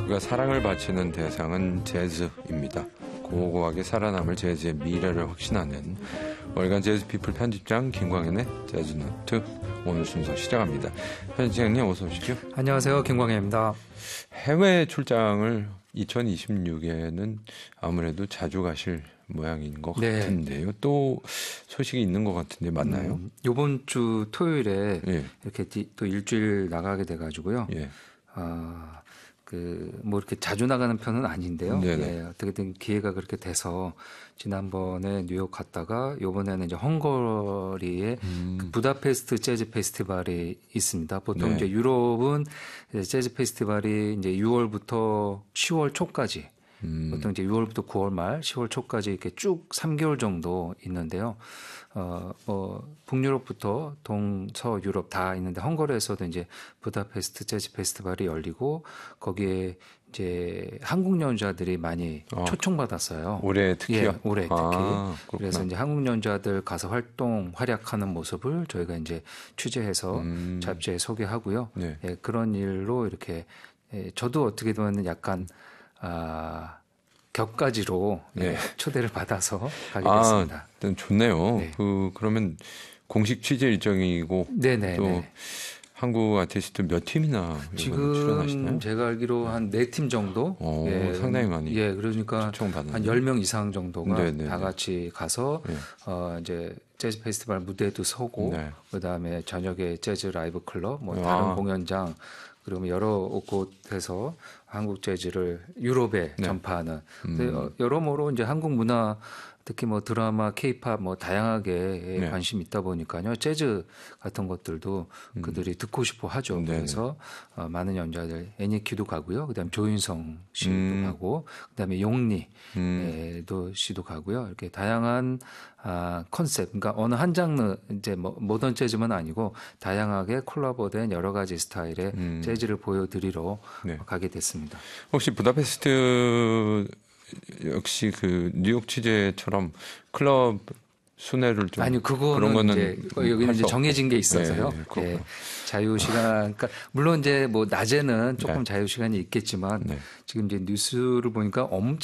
우리가 사랑을 바치는 대상은 재즈입니다. 고고하게 살아남을 재즈의 미래를 확신하는 월간 재즈피플 편집장 김광현의 재즈노트 오늘 순서 시작합니다. 편집장님 어서 오십시오. 안녕하세요. 김광현입니다. 해외 출장을 2026에는 아무래도 자주 가실 모양인 것 같은데요. 또 소식이 있는 것 같은데 맞나요? 이번 주 토요일에 이렇게 또 일주일 나가게 돼가지고요. 뭐 이렇게 자주 나가는 편은 아닌데요. 어떻게든 기회가 그렇게 돼서 지난번에 뉴욕 갔다가 이번에는 이제 헝가리에 그 부다페스트 재즈 페스티벌이 있습니다. 보통 이제 유럽은 재즈 페스티벌이 이제 6월부터 10월 초까지 보통 이제 6월부터 9월 말, 10월 초까지 이렇게 쭉 3개월 정도 있는데요. 뭐 북유럽부터 동서 유럽 다 있는데 헝가리에서도 이제 부다페스트 재즈 페스티벌이 열리고 거기에 이제 한국 연주자들이 많이 초청받았어요. 올해 특히요? 올해 특히. 그래서 이제 한국 연주자들 가서 활약하는 모습을 저희가 이제 취재해서 잡지에 소개하고요. 그런 일로 이렇게 저도 어떻게 보면 약간 격가지로 초대를 받아서 가게 됐습니다. 좋네요. 그러면 공식 취재 일정이고 또 한국 아티스트 몇 팀이나 지금 출연하시나요? 제가 알기로 한 4팀 정도. 상당히 많이. 그러니까 한 10명 이상 정도가 다 같이 가서 이제 재즈 페스티벌 무대에도 서고 그다음에 저녁에 재즈 라이브 클럽, 뭐 다른 공연장 그리고 여러 곳에서 한국 재즈를 유럽에 전파하는 여러모로 이제 한국 문화 특히 뭐 드라마, 케이팝 뭐 다양하게 관심이 있다 보니까요. 재즈 같은 것들도 그들이 듣고 싶어 하죠. 그래서 많은 연주자들 애니큐도 가고요. 그다음에 조윤성 씨도 가고 그다음에 용리 씨도 가고요. 이렇게 다양한 컨셉, 그러니까 어느 한 장르 이제 뭐 모던 재즈만 아니고 다양하게 콜라보된 여러 가지 스타일의 재즈를 보여드리러 가게 됐습니다. 혹시 부다페스트 역시 그 뉴욕 취재처럼 클럽 순회를 좀 아니요, 그거는 이제 여기는 이제 정해진 게 있어서요. 자유 시간, 그러니까 물론 이제 뭐 낮에는 조금 자유 시간이 있겠지만 지금 이제 뉴스를 보니까